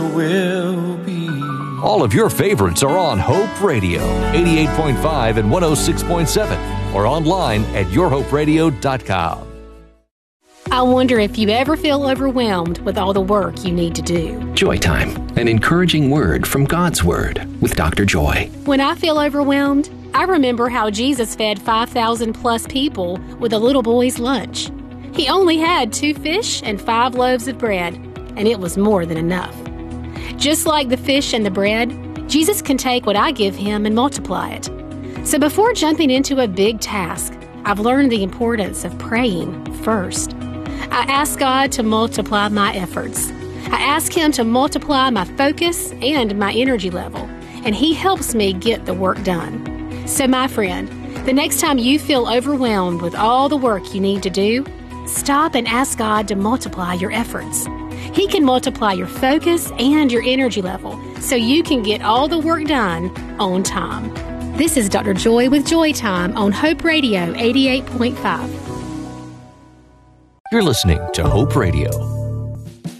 will be. All of your favorites are on Hope Radio, 88.5 and 106.7, or online at yourhoperadio.com. I wonder if you ever feel overwhelmed with all the work you need to do. Joy Time, an encouraging word from God's Word with Dr. Joy. When I feel overwhelmed, I remember how Jesus fed 5,000 plus people with a little boy's lunch. He only had 2 fish and 5 loaves of bread, and it was more than enough. Just like the fish and the bread, Jesus can take what I give him and multiply it. So before jumping into a big task, I've learned the importance of praying first. I ask God to multiply my efforts. I ask him to multiply my focus and my energy level, and he helps me get the work done. So my friend, the next time you feel overwhelmed with all the work you need to do, stop and ask God to multiply your efforts. He can multiply your focus and your energy level so you can get all the work done on time. This is Dr. Joy with Joy Time on Hope Radio 88.5. You're listening to Hope Radio.